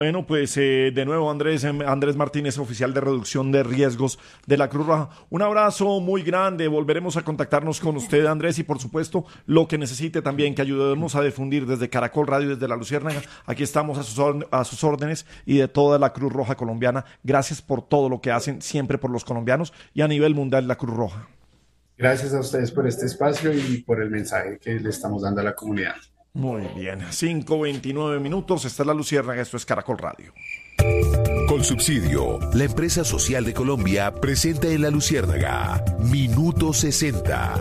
Bueno, pues de nuevo Andrés Martínez, oficial de reducción de riesgos de la Cruz Roja. Un abrazo muy grande, volveremos a contactarnos con usted, Andrés, y por supuesto lo que necesite también, que ayudemos a difundir desde Caracol Radio, desde La Luciérnaga. Aquí estamos a sus órdenes y de toda la Cruz Roja colombiana. Gracias por todo lo que hacen siempre por los colombianos y a nivel mundial la Cruz Roja. Gracias a ustedes por este espacio y por el mensaje que le estamos dando a la comunidad. Muy bien, 5:29. Esta es La Luciérnaga, esto es Caracol Radio. Colsubsidio, la empresa social de Colombia, presenta en La Luciérnaga Minuto 60.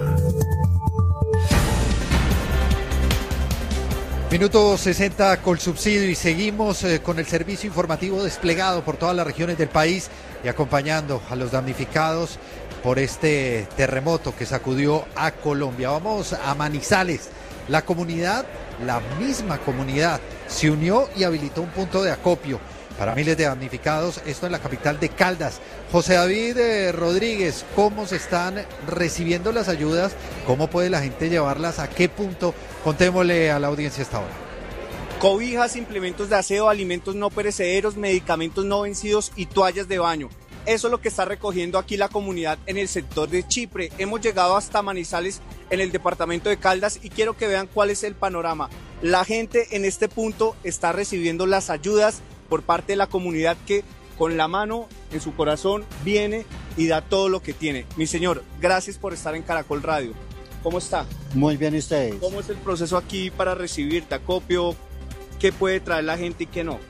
Minuto 60 Colsubsidio y seguimos con el servicio informativo desplegado por todas las regiones del país y acompañando a los damnificados por este terremoto que sacudió a Colombia. Vamos a Manizales. La comunidad, la misma comunidad, se unió y habilitó un punto de acopio para miles de damnificados, esto en la capital de Caldas. José David Rodríguez, ¿cómo se están recibiendo las ayudas? ¿Cómo puede la gente llevarlas? ¿A qué punto? Contémosle a la audiencia hasta ahora. Cobijas, implementos de aseo, alimentos no perecederos, medicamentos no vencidos y toallas de baño. Eso es lo que está recogiendo aquí la comunidad en el sector de Chipre. Hemos llegado hasta Manizales en el departamento de Caldas y quiero que vean cuál es el panorama. La gente en este punto está recibiendo las ayudas por parte de la comunidad que con la mano en su corazón viene y da todo lo que tiene. Mi señor, gracias por estar en Caracol Radio. ¿Cómo está? Muy bien, ¿y ustedes? ¿Cómo es el proceso aquí para recibirte acopio? ¿Qué puede traer la gente y qué no?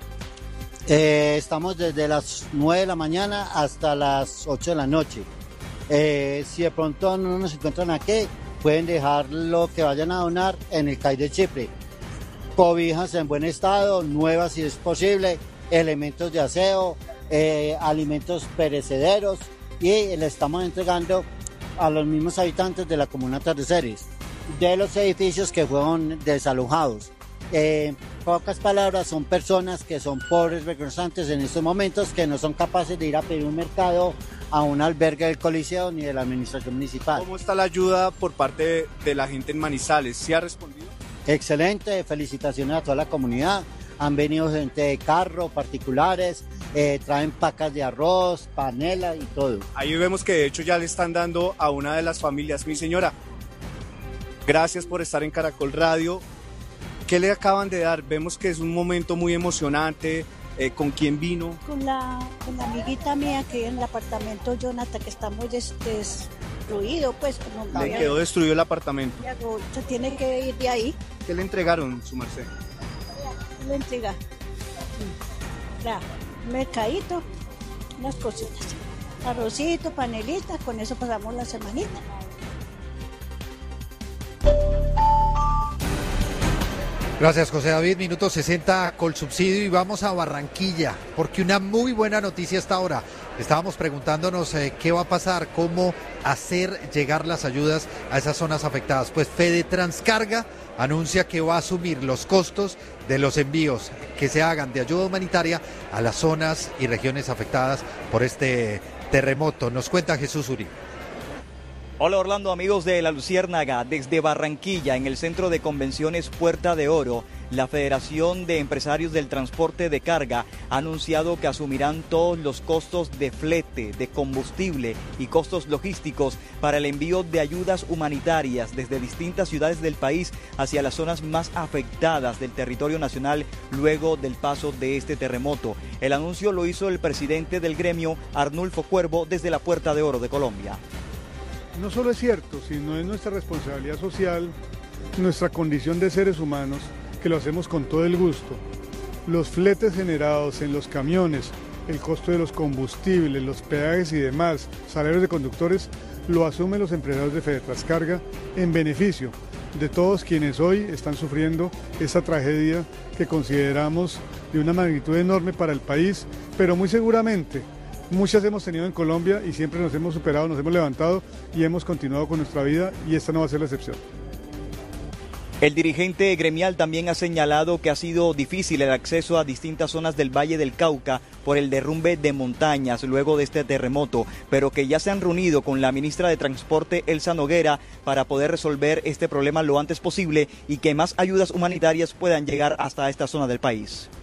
Estamos desde las 9 de la mañana hasta las 8 de la noche. Si de pronto no nos encuentran aquí, pueden dejar lo que vayan a donar en el CAI de Chipre. Cobijas en buen estado, nuevas si es posible, elementos de aseo, alimentos perecederos y le estamos entregando a los mismos habitantes de la comuna Atardeceres, de los edificios que fueron desalojados. Pocas palabras, son personas que son pobres, recursantes en estos momentos, que no son capaces de ir a pedir un mercado a un albergue del Coliseo ni de la administración municipal. ¿Cómo está la ayuda por parte de la gente en Manizales? ¿Sí ha respondido? Excelente, felicitaciones a toda la comunidad. Han venido gente de carro, particulares, traen pacas de arroz, panela y todo. Ahí vemos que de hecho ya le están dando a una de las familias. Mi señora, gracias por estar en Caracol Radio. ¿Qué le acaban de dar? Vemos que es un momento muy emocionante. ¿Con quién vino? Con la amiguita mía que vive en el apartamento Jonathan, que está muy destruido, pues. ¿Le quedó destruido el apartamento? Se tiene que ir de ahí. ¿Qué le entregaron, su merced? Le entrega un mercadito, unas cositas. Arrocito, panelita, con eso pasamos la semanita. Gracias, José David. Minuto 60 Colsubsidio y vamos a Barranquilla, porque una muy buena noticia hasta ahora. Estábamos preguntándonos qué va a pasar, cómo hacer llegar las ayudas a esas zonas afectadas. Pues Fede Transcarga anuncia que va a asumir los costos de los envíos que se hagan de ayuda humanitaria a las zonas y regiones afectadas por este terremoto. Nos cuenta Jesús Uribe. Hola Orlando, amigos de La Luciérnaga, desde Barranquilla, en el Centro de Convenciones Puerta de Oro, la Federación de Empresarios del Transporte de Carga ha anunciado que asumirán todos los costos de flete, de combustible y costos logísticos para el envío de ayudas humanitarias desde distintas ciudades del país hacia las zonas más afectadas del territorio nacional luego del paso de este terremoto. El anuncio lo hizo el presidente del gremio, Arnulfo Cuervo, desde la Puerta de Oro de Colombia. No solo es cierto, sino es nuestra responsabilidad social, nuestra condición de seres humanos, que lo hacemos con todo el gusto. Los fletes generados en los camiones, el costo de los combustibles, los peajes y demás, salarios de conductores, lo asumen los empresarios de Fede Transcarga en beneficio de todos quienes hoy están sufriendo esta tragedia que consideramos de una magnitud enorme para el país, pero muy seguramente muchas hemos tenido en Colombia y siempre nos hemos superado, nos hemos levantado y hemos continuado con nuestra vida y esta no va a ser la excepción. El dirigente gremial también ha señalado que ha sido difícil el acceso a distintas zonas del Valle del Cauca por el derrumbe de montañas luego de este terremoto, pero que ya se han reunido con la ministra de Transporte, Elsa Noguera, para poder resolver este problema lo antes posible y que más ayudas humanitarias puedan llegar hasta esta zona del país.